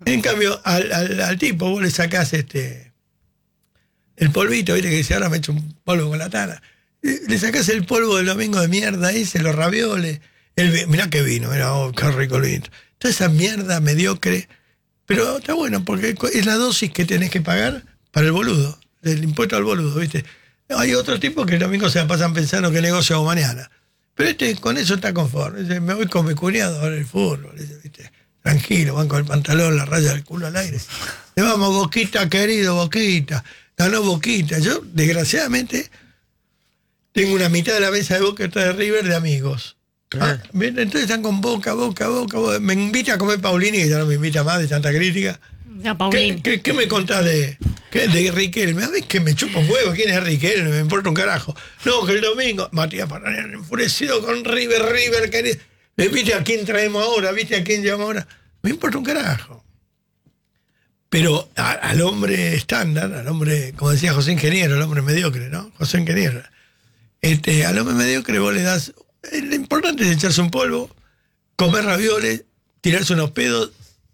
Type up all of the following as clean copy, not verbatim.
En cambio, al tipo vos le sacás el polvito, viste que dice, ahora me echo un polvo con la tana. Le sacás el polvo del domingo de mierda ese, los ravioles. Mirá qué vino, mirá, oh, qué rico el vino. Toda esa mierda mediocre. Pero está bueno, porque es la dosis que tenés que pagar para el boludo, el impuesto al boludo, ¿viste? Hay otros tipos que el domingo se la pasan pensando qué negocio hago mañana. Pero con eso está conforme. Dice, me voy con mi cuñado a ver el fútbol, ¿viste? Tranquilo, van con el pantalón, la raya del culo al aire. Le vamos, Boquita, querido, Boquita. Ganó Boquita. Yo, desgraciadamente, tengo una mitad de la mesa de Boca y otra de River de amigos. Entonces están con Boca. Me invita a comer Paulini, que ya no me invita más de tanta crítica. ¿Qué me contás de Riquelme? A ver, que me chupa un huevo. ¿Quién es Riquelme? Me importa un carajo. No, que el domingo Matías Parranera enfurecido con River, querido. ¿Viste a quién traemos ahora? ¿Viste a quién llevamos ahora? Me importa un carajo. Pero al hombre estándar, al hombre, como decía José Ingeniero, al hombre mediocre, ¿no? José Ingeniero. Al hombre mediocre vos le das... Lo importante es echarse un polvo, comer ravioles, tirarse unos pedos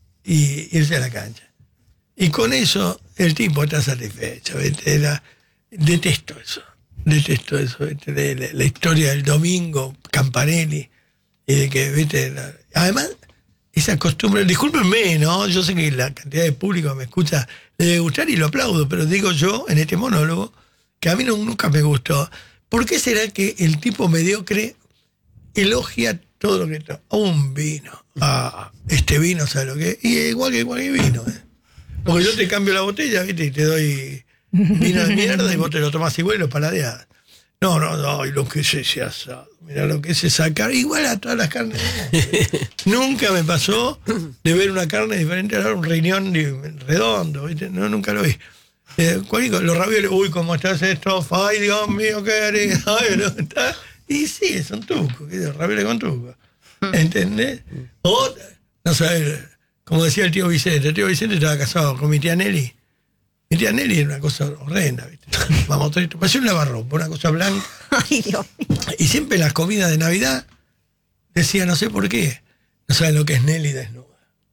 y irse a la cancha. Y con eso el tipo está satisfecho. ¿Viste? Detesto eso. ¿Viste? De la historia del domingo, Campanelli, y de que, ¿viste? Además, esa costumbre, discúlpenme, ¿no? Yo sé que la cantidad de público que me escucha le debe gustar y lo aplaudo, pero digo yo, en este monólogo, que a mí nunca me gustó. ¿Por qué será que el tipo mediocre elogia todo lo que toma? Un vino. Este vino, ¿sabes lo que es? Y es igual que cualquier vino, ¿eh? Porque yo te cambio la botella, ¿viste? Y te doy vino de mierda y vos te lo tomás igual y lo paladeás. No, y lo que es ese asado. Mirá lo que es sacar igual a todas las carnes. Nunca me pasó de ver una carne diferente a un riñón redondo, ¿viste? No, nunca lo vi. Los ravioles, uy, ¿cómo estás esto? Ay, Dios mío, qué eres. Ay, no está. Y sí, son tucos, ravioles con tucos. ¿Entendés? O, no sabes, como decía el tío Vicente estaba casado con mi tía Nelly. Mi tía Nelly era una cosa horrenda, ¿viste? Vamos, parecía un lavarropa, una cosa blanca. Ay, Dios mío. Y siempre en las comidas de Navidad decía, no sé por qué, no saben lo que es Nelly desnuda.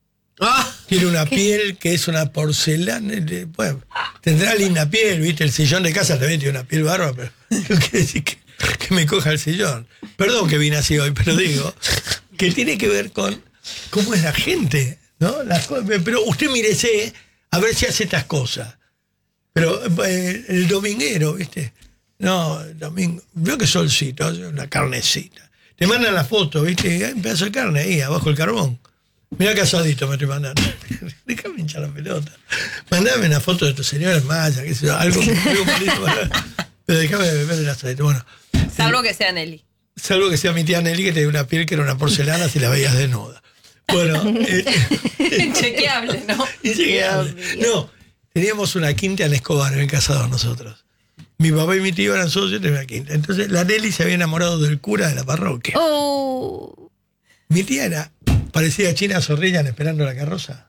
Tiene una piel que es una porcelana. Bueno, tendrá linda piel, ¿viste? El sillón de casa también tiene una piel bárbara, pero no quiere decir que me coja el sillón. Perdón que vine así hoy, pero digo que tiene que ver con cómo es la gente, ¿no? Pero usted mírese a ver si hace estas cosas. Pero el dominguero, ¿viste? No, el domingo. Veo que solcito, una carnecita. Te mandan la foto, ¿viste? Hay un pedazo de carne ahí, abajo el carbón. Mirá qué asadito me estoy mandando. Déjame hinchar la pelota. Mandame una foto de tu señora Maya, qué sé yo, algo bonito. Pero déjame beber el asadito. Bueno. Salvo que sea Nelly. Salvo que sea mi tía Nelly, que tenía una piel que era una porcelana si la veías desnuda. Bueno. Inchequeable, ¿no? Inchequeable. No, teníamos una quinta en Escobar, en el Cazador, nosotros. Mi papá y mi tío eran socios de una quinta. Entonces la Nelly se había enamorado del cura de la parroquia. Oh. Mi tía parecía China Zorrilla esperando la carroza.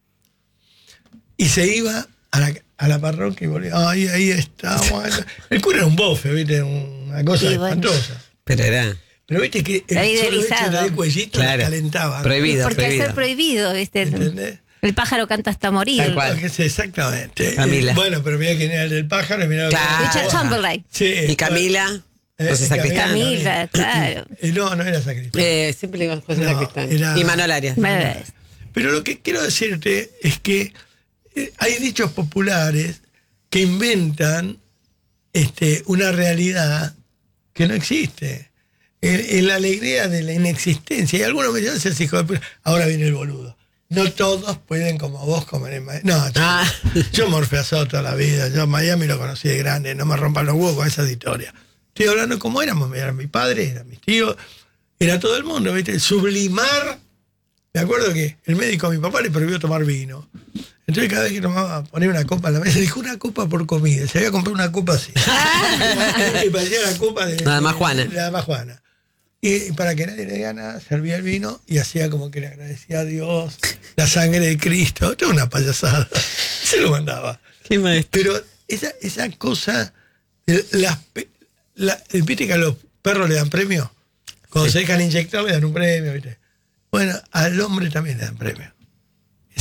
Y se iba a la parroquia y volvía. Ay, ahí estamos. El cura era un bofe, ¿viste? Una cosa espantosa. Pero viste que el solo hecho de cuellito la calentaba. Prohibido, porque prohibido. al ser prohibido, ¿viste? ¿Entendés? El pájaro canta hasta morir. Tal cual. Exactamente. Camila. Bueno, pero mirá quién era el del pájaro y mirá Richard Chamberlain. Sí, Y Camila, José Sacristán. Camila, claro. No era Sacristán. Siempre le digo José No, Sacristán. era- Y Manuel Arias. Pero lo que quiero decirte es que hay dichos populares que inventan una realidad que no existe. En la alegría de la inexistencia. Y algunos me dicen, hijo de puta, ahora viene el boludo. No todos pueden como vos comer en Miami. No, yo morfé asado toda la vida. Yo Miami lo conocí de grande. No me rompan los huevos con esa historia. Estoy hablando como éramos. Era mi padre, eran mis tíos, era todo el mundo, ¿viste? Sublimar. Me acuerdo que el médico a mi papá le prohibió tomar vino. Entonces cada vez que tomaba, ponía una copa en la mesa, dijo una copa por comida. Se había comprado una copa así. Y parecía la copa de Nada más Juana. Nada más Juana. Y para que nadie le diga nada, servía el vino y hacía como que le agradecía a Dios, la sangre de Cristo. Esto es una payasada. Se lo mandaba. Qué maestro. Pero esa cosa, ¿viste que a los perros le dan premio? Cuando se dejan inyectar le dan un premio, ¿viste? Bueno, al hombre también le dan premio.